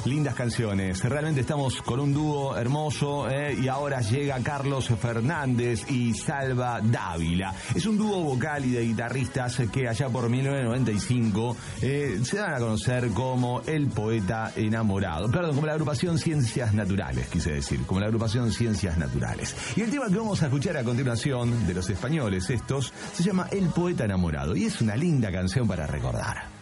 Lindas canciones, realmente estamos con un dúo hermoso, y ahora llega Carlos Fernández y Salva Dávila. Es un dúo vocal y de guitarristas que allá por 1995 se dan a conocer como El Poeta Enamorado. Perdón, como la agrupación Ciencias Naturales, quise decir, como la agrupación Ciencias Naturales. Y el tema que vamos a escuchar a continuación, de los españoles estos, se llama El Poeta Enamorado y es una linda canción para recordar.